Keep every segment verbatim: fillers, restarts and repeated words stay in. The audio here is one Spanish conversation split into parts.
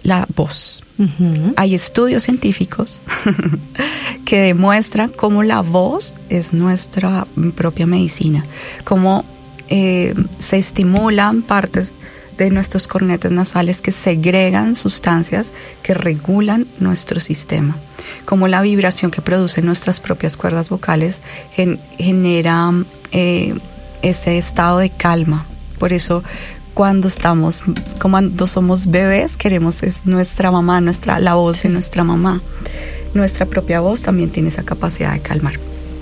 la voz. Uh-huh. Hay estudios científicos que demuestran cómo la voz es nuestra propia medicina, cómo eh, se estimulan partes de nuestros cornetes nasales que segregan sustancias que regulan nuestro sistema, como la vibración que producen nuestras propias cuerdas vocales gen- genera eh, ese estado de calma. Por eso cuando estamos, cuando somos bebés, queremos es nuestra mamá, nuestra, la voz de nuestra mamá. Nuestra propia voz también tiene esa capacidad de calmar.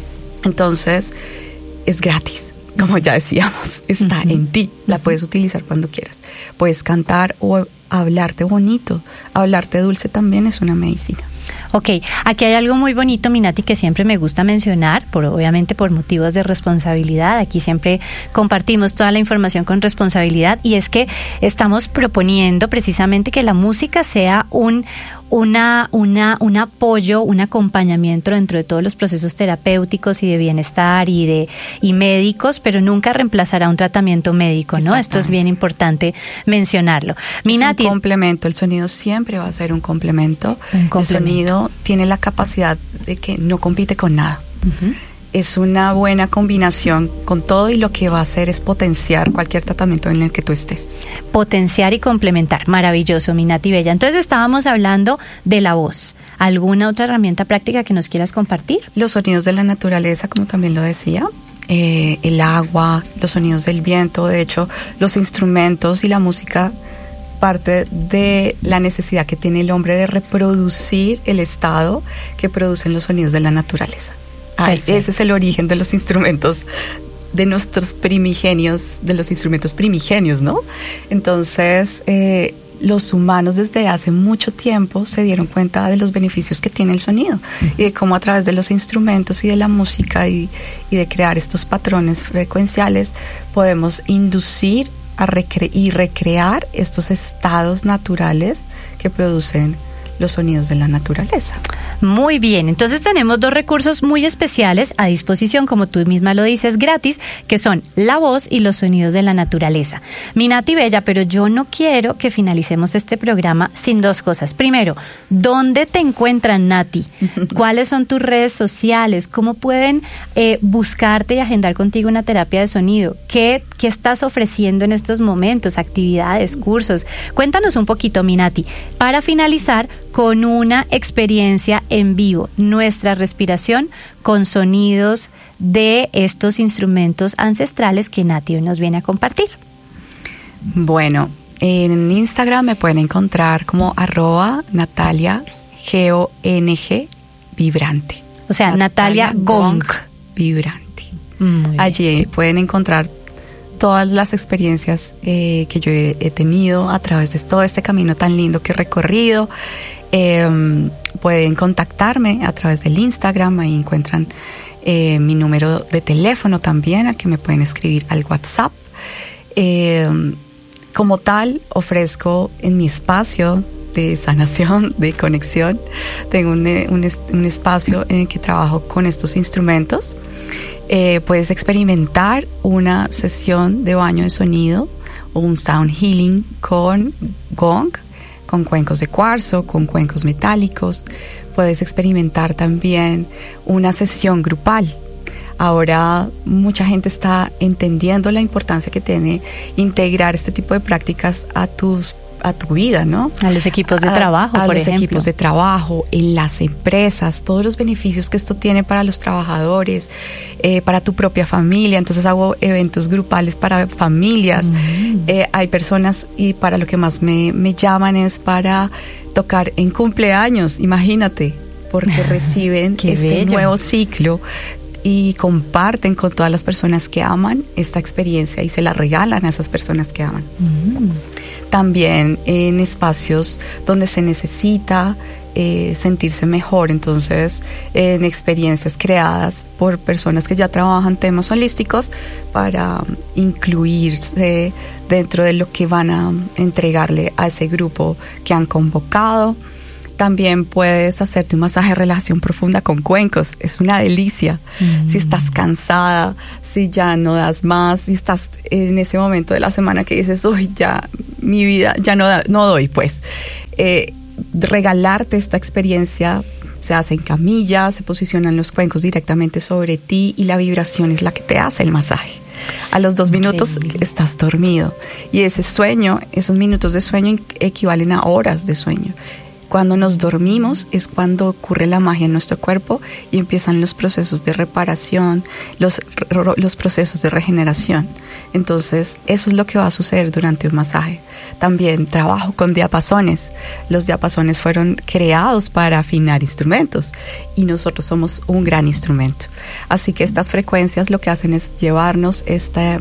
Entonces, es gratis, como ya decíamos, está uh-huh. en ti, la puedes utilizar cuando quieras. Puedes cantar o hablarte bonito, hablarte dulce también es una medicina. Ok, aquí hay algo muy bonito, Minati, que siempre me gusta mencionar, por, obviamente por motivos de responsabilidad. Aquí siempre compartimos toda la información con responsabilidad, y es que estamos proponiendo precisamente que la música sea un una una un apoyo, un acompañamiento dentro de todos los procesos terapéuticos y de bienestar y de y médicos, pero nunca reemplazará un tratamiento médico, ¿no? Esto es bien importante mencionarlo. Minati, es un complemento, el sonido siempre va a ser un complemento. Un complemento. El sonido tiene la capacidad de que no compite con nada. Uh-huh. Es una buena combinación con todo, y lo que va a hacer es potenciar cualquier tratamiento en el que tú estés. Potenciar y complementar. Maravilloso, Minati Bella. Entonces estábamos hablando de la voz. ¿Alguna otra herramienta práctica que nos quieras compartir? Los sonidos de la naturaleza, como también lo decía, eh, el agua, los sonidos del viento. De hecho, los instrumentos y la música parte de la necesidad que tiene el hombre de reproducir el estado que producen los sonidos de la naturaleza. Ay, ese es el origen de los instrumentos, de nuestros primigenios, de los instrumentos primigenios, ¿no? Entonces, eh, los humanos desde hace mucho tiempo se dieron cuenta de los beneficios que tiene el sonido, uh-huh. y de cómo a través de los instrumentos y de la música y, y de crear estos patrones frecuenciales podemos inducir a recre- y recrear estos estados naturales que producen los sonidos de la naturaleza. Muy bien, entonces tenemos dos recursos muy especiales a disposición, como tú misma lo dices, gratis, que son la voz y los sonidos de la naturaleza. Minati Bella, pero yo no quiero que finalicemos este programa sin dos cosas. Primero, ¿dónde te encuentran, Nati? ¿Cuáles son tus redes sociales? ¿Cómo pueden eh, buscarte y agendar contigo una terapia de sonido? ¿Qué, qué estás ofreciendo en estos momentos? ¿Actividades, cursos? Cuéntanos un poquito, Minati, para finalizar con una experiencia en vivo, nuestra respiración con sonidos de estos instrumentos ancestrales que Nati hoy nos viene a compartir. Bueno, en Instagram me pueden encontrar como arroba Natalia G O N G Vibrante. O sea, Natalia, Natalia Gong. Gong Vibrante. Allí pueden encontrar todas las experiencias eh, que yo he, he tenido a través de todo este camino tan lindo que he recorrido. Eh, pueden contactarme a través del Instagram, ahí encuentran eh, mi número de teléfono también, al que me pueden escribir al WhatsApp. Eh, como tal, ofrezco en mi espacio de sanación, de conexión, tengo un, un, un espacio en el que trabajo con estos instrumentos. Eh, puedes experimentar una sesión de baño de sonido o un sound healing con gong, con cuencos de cuarzo, con cuencos metálicos. Puedes experimentar también una sesión grupal. Ahora mucha gente está entendiendo la importancia que tiene integrar este tipo de prácticas a tus a tu vida, ¿no? A los equipos de trabajo, a, a por los ejemplo. equipos de trabajo, en las empresas, todos los beneficios que esto tiene para los trabajadores, eh, para tu propia familia. Entonces hago eventos grupales para familias. Mm. Eh, hay personas, y para lo que más me, me llaman es para tocar en cumpleaños, imagínate, porque reciben este bello. nuevo ciclo y comparten con todas las personas que aman esta experiencia y se la regalan a esas personas que aman. Mm. También en espacios donde se necesita eh, sentirse mejor, entonces en experiencias creadas por personas que ya trabajan temas holísticos para incluirse dentro de lo que van a entregarle a ese grupo que han convocado. También puedes hacerte un masaje de relajación profunda con cuencos. Es una delicia. Mm. Si estás cansada, si ya no das más, si estás en ese momento de la semana que dices, uy, ya mi vida, ya no, da, no doy, pues. eh, regalarte esta experiencia. Se hace en camilla, se posicionan los cuencos directamente sobre ti y la vibración es la que te hace el masaje. A los dos minutos Increíble. Estás dormido y ese sueño, esos minutos de sueño equivalen a horas de sueño. Cuando nos dormimos es cuando ocurre la magia en nuestro cuerpo y empiezan los procesos de reparación, los, los procesos de regeneración. Entonces, eso es lo que va a suceder durante un masaje. También trabajo con diapasones. Los diapasones fueron creados para afinar instrumentos y nosotros somos un gran instrumento. Así que estas frecuencias lo que hacen es llevarnos este,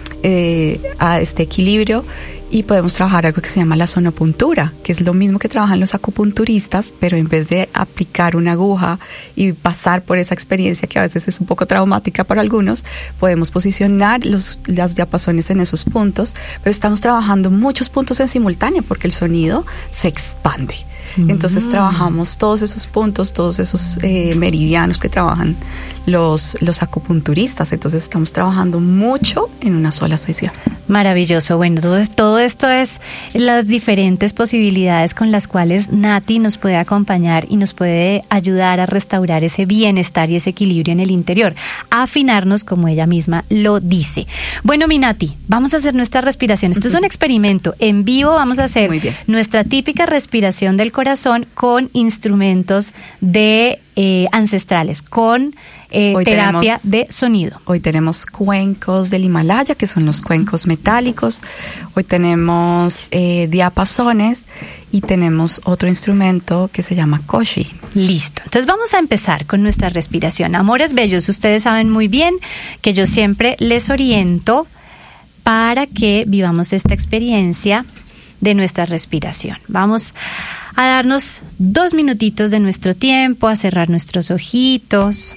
eh, a este equilibrio. Y podemos trabajar algo que se llama la sonopuntura, que es lo mismo que trabajan los acupunturistas, pero en vez de aplicar una aguja y pasar por esa experiencia que a veces es un poco traumática para algunos, podemos posicionar los, los diapasones en esos puntos, pero estamos trabajando muchos puntos en simultáneo porque el sonido se expande. Entonces mm. trabajamos todos esos puntos, todos esos eh, meridianos que trabajan los, los acupunturistas. Entonces estamos trabajando mucho en una sola sesión. Maravilloso. Bueno, todo, todo esto es las diferentes posibilidades con las cuales Nati nos puede acompañar y nos puede ayudar a restaurar ese bienestar y ese equilibrio en el interior, a afinarnos como ella misma lo dice. Bueno, mi Nati, vamos a hacer nuestra respiración. Esto uh-huh. es un experimento en vivo. Vamos a hacer nuestra típica respiración del corazón con instrumentos de eh, ancestrales, con eh, terapia tenemos, de sonido. Hoy tenemos cuencos del Himalaya, que son los cuencos metálicos. Hoy tenemos eh, diapasones y tenemos otro instrumento que se llama koshi. Listo. Entonces vamos a empezar con nuestra respiración. Amores bellos, ustedes saben muy bien que yo siempre les oriento para que vivamos esta experiencia de nuestra respiración. Vamos a darnos dos minutitos de nuestro tiempo, a cerrar nuestros ojitos,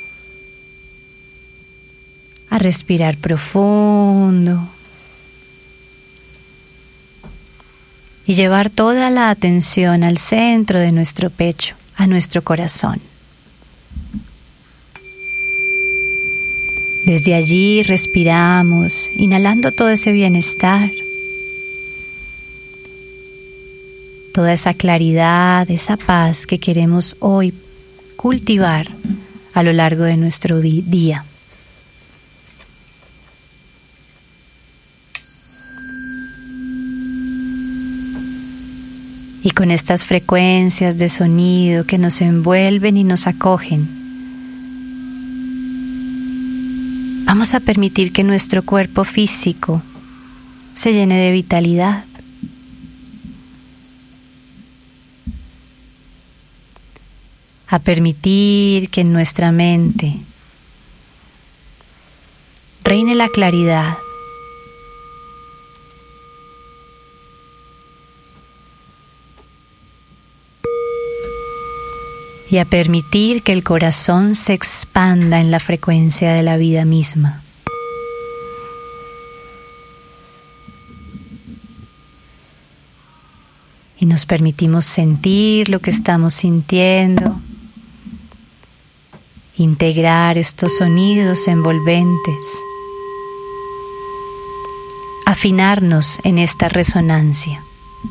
a respirar profundo y llevar toda la atención al centro de nuestro pecho, a nuestro corazón. Desde allí respiramos, inhalando todo ese bienestar, toda esa claridad, esa paz que queremos hoy cultivar a lo largo de nuestro día. Y con estas frecuencias de sonido que nos envuelven y nos acogen, vamos a permitir que nuestro cuerpo físico se llene de vitalidad. A permitir que en nuestra mente reine la claridad. Y a permitir que el corazón se expanda en la frecuencia de la vida misma. Y nos permitimos sentir lo que estamos sintiendo. Integrar estos sonidos envolventes, afinarnos en esta resonancia.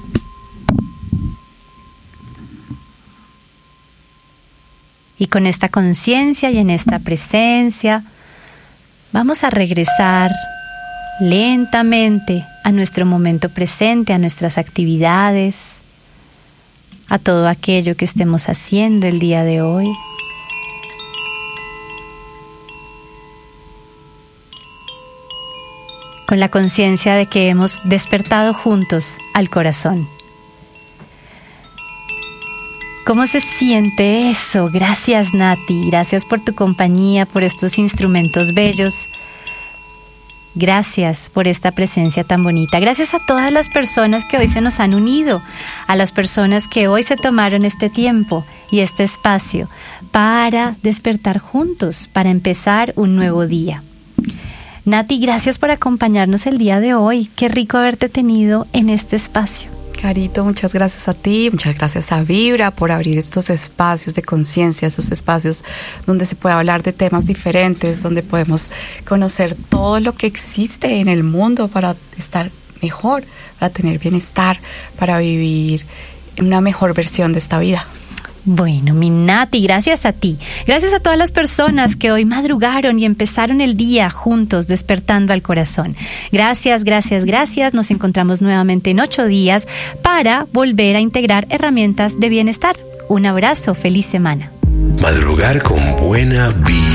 Y con esta conciencia y en esta presencia, vamos a regresar lentamente a nuestro momento presente, a nuestras actividades, a todo aquello que estemos haciendo el día de hoy. Con la conciencia de que hemos despertado juntos al corazón. ¿Cómo se siente eso? Gracias, Nati. Gracias por tu compañía, por estos instrumentos bellos. Gracias por esta presencia tan bonita. Gracias a todas las personas que hoy se nos han unido, a las personas que hoy se tomaron este tiempo y este espacio para despertar juntos, para empezar un nuevo día. Nati, gracias por acompañarnos el día de hoy. Qué rico haberte tenido en este espacio. Carito, muchas gracias a ti, muchas gracias a Vibra por abrir estos espacios de conciencia, estos espacios donde se puede hablar de temas diferentes, donde podemos conocer todo lo que existe en el mundo para estar mejor, para tener bienestar, para vivir una mejor versión de esta vida. Bueno, mi Nati, gracias a ti. Gracias a todas las personas que hoy madrugaron y empezaron el día juntos, despertando al corazón. Gracias, gracias, gracias. Nos encontramos nuevamente en ocho días para volver a integrar herramientas de bienestar. Un abrazo, feliz semana. Madrugar con buena vida.